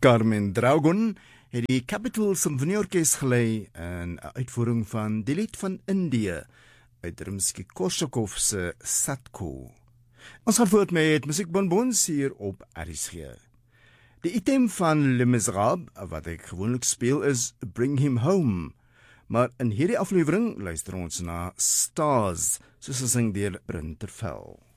Carmen Dragon het die Capital Symfonieorkes gelei in 'n uitvoering van die lied van Indië uit Rimsky-Korsakov se Sadko. Ons gaan voort met musiekbonbons hier op RSG. Die item van Les Miserables wat ek gewoonlik speel is Bring Him Home, maar in hierdie aflewering luister ons na Stars, soos gesing deur Bryn Terfel.